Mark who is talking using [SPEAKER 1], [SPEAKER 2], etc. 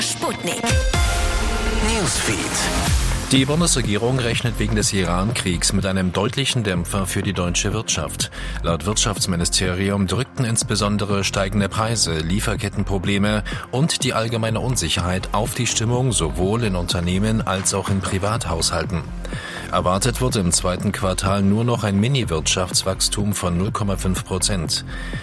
[SPEAKER 1] Sputnik.
[SPEAKER 2] Newsfeed.
[SPEAKER 3] Die Bundesregierung rechnet wegen des Iran-Kriegs mit einem deutlichen Dämpfer für die deutsche Wirtschaft. Laut Wirtschaftsministerium drückten insbesondere steigende Preise, Lieferkettenprobleme und die allgemeine Unsicherheit auf die Stimmung sowohl in Unternehmen als auch in Privathaushalten. Erwartet wird im zweiten Quartal nur noch ein Mini-Wirtschaftswachstum von 0,5%.